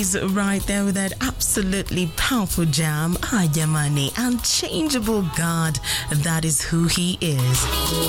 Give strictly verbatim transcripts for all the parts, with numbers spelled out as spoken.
Right there with that absolutely powerful jam. Ah, Jamani, unchangeable God, that is who He is.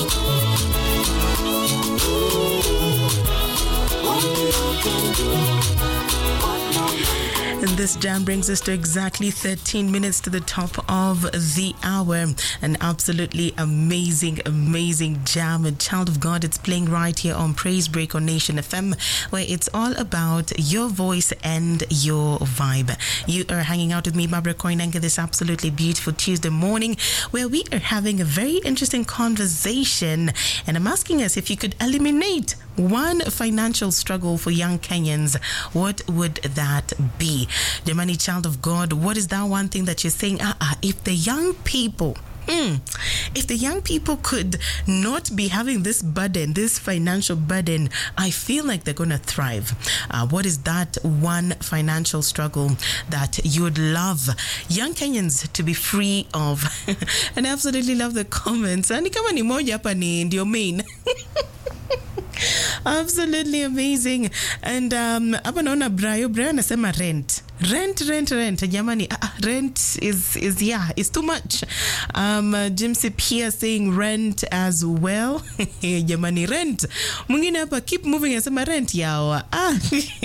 And this jam brings us to exactly thirteen minutes to the top of the hour. An absolutely amazing, amazing jam. And child of God, it's playing right here on Praise Break on Nation F M, where it's all about your voice and your vibe. You are hanging out with me, Barbara Koinange, this absolutely beautiful Tuesday morning, where we are having a very interesting conversation. And I'm asking us if you could eliminate one financial struggle for young Kenyans, what would that be? Jamani, child of God, what is that one thing that you're saying? Ah, uh-uh, if the young people Hmm. If the young people could not be having this burden, this financial burden, I feel like they're going to thrive. Uh, what is that one financial struggle that you would love young Kenyans to be free of? And I absolutely love the comments. And kama ni moja hapa ni ndio main. Absolutely amazing. And um hapa naona Brayo Brayo anasema rent. Rent, rent, rent. Jamani, uh, rent is, is yeah, is too much. Um, uh, Jim Sipia saying rent as well. Jamani, rent. Mwingine hapa keep moving anasema rent yao. Ah,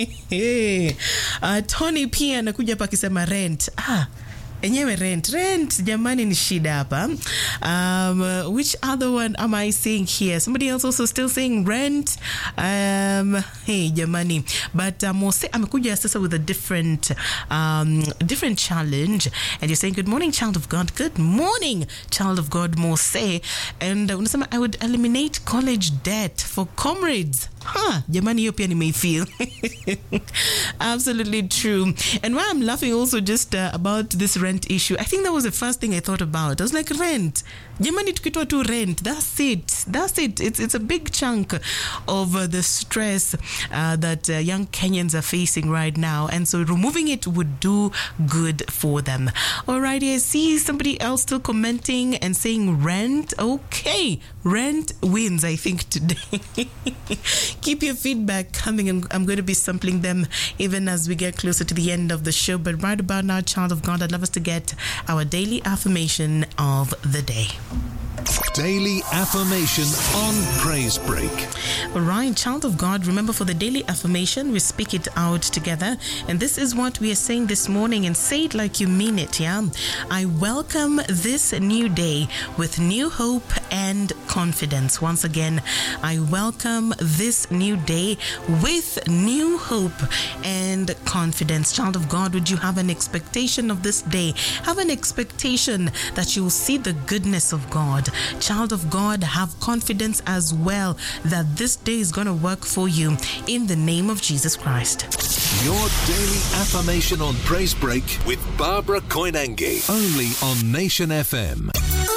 uh, Tony pia anakuja hapa akisema rent. Ah, enyewe rent. Rent, jamani ni shida hapa. Um, uh, which other one am I seeing here? Somebody else also still saying rent. Um, hey, jamani. But uh, Mose amekuja sasa with a different, um, different challenge. And you're saying, good morning, child of God. Good morning, child of God, Mose. And uh, unasema, I would eliminate college debt for comrades. Huh, jamani hiyo pia nimeifeel. Absolutely true. And why I'm laughing also just uh, about this rent issue, I think that was the first thing I thought about. I was like, rent. Jamani tukitoa tu rent. That's it. That's it. It's it's a big chunk of uh, the stress uh, that uh, young Kenyans are facing right now. And so removing it would do good for them. Alrighty, I see somebody else still commenting and saying rent. Okay, rent wins, I think, today. Keep your feedback coming. I'm, I'm going to be sampling them even as we get closer to the end of the show. But right about now, child of God, I'd love us to get our daily affirmation of the day. Daily affirmation on Praise Break. All right, child of God, remember for the daily affirmation, we speak it out together. And this is what we are saying this morning, and say it like you mean it, yeah? I welcome this new day with new hope and confidence. Once again, I welcome this new day with new hope and confidence. Child of God, would you have an expectation of this day? Have an expectation that you will see the goodness of God. Child of God, have confidence as well that this day is going to work for you in the name of Jesus Christ. Your daily affirmation on Praise Break with Barbara Koinange, only on Nation F M.